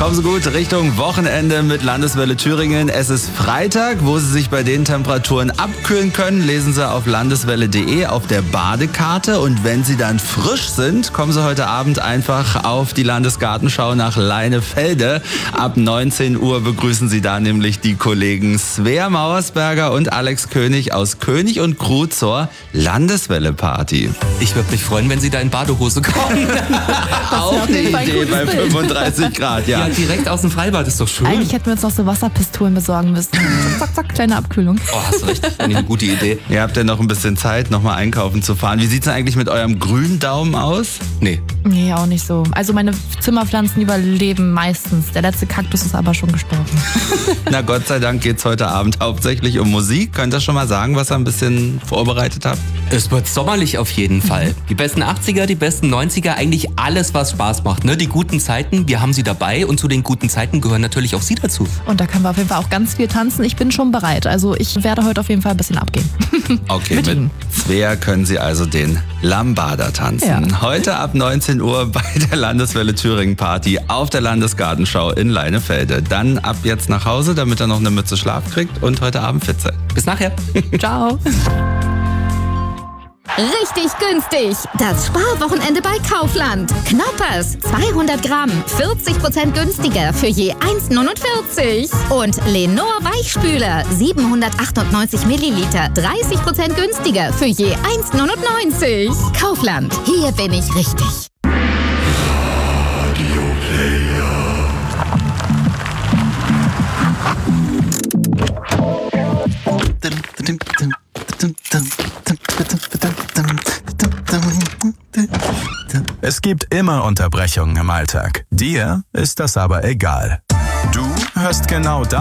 Kommen Sie gut Richtung Wochenende mit Landeswelle Thüringen. Es ist Freitag, wo Sie sich bei den Temperaturen abkühlen können. Lesen Sie auf landeswelle.de auf der Badekarte. Und wenn Sie dann frisch sind, kommen Sie heute Abend einfach auf die Landesgartenschau nach Leinefelde. Ab 19 Uhr begrüßen Sie da nämlich die Kollegen Svea Mauersberger und Alex König aus König und Crew zur Landeswelle-Party. Ich würde mich freuen, wenn Sie da in Badehose kommen. Auch eine Idee bei 35 Grad, ja. Ja, direkt aus dem Freibad ist doch schön. Eigentlich hätten wir uns noch so Wasserpistolen besorgen müssen. Zack, zack, kleine Abkühlung. Oh, hast du recht. Eine gute Idee. Ihr habt ja noch ein bisschen Zeit, nochmal einkaufen zu fahren. Wie sieht's denn eigentlich mit eurem grünen Daumen aus? Nee. Nee, auch nicht so. Also meine Zimmerpflanzen überleben meistens. Der letzte Kaktus ist aber schon gestorben. Na Gott sei Dank geht's heute Abend hauptsächlich um Musik. Könnt ihr schon mal sagen, was ihr ein bisschen vorbereitet habt? Es wird sommerlich auf jeden Fall. Die besten 80er, die besten 90er, eigentlich alles, was Spaß macht. Ne? Die guten Zeiten, wir haben sie dabei und zu den guten Zeiten gehören natürlich auch Sie dazu. Und da können wir auf jeden Fall auch ganz viel tanzen. Ich bin schon bereit. Also ich werde heute auf jeden Fall ein bisschen abgehen. Okay, Mit Ihnen. Svea können Sie also den Lambada tanzen. Ja. Heute ab 19 Uhr bei der Landeswelle Thüringen Party auf der Landesgartenschau in Leinefelde. Dann ab jetzt nach Hause, damit er noch eine Mütze Schlaf kriegt und heute Abend fit sein. Bis nachher. Ciao. Richtig günstig. Das Sparwochenende bei Kaufland. Knoppers 200 Gramm, 40% günstiger für je 1,49. Und Lenor Weichspüler 798 Milliliter, 30% günstiger für je 1,99. Kaufland. Hier bin ich richtig. Es gibt immer Unterbrechungen im Alltag. Dir ist das aber egal. Du hörst genau da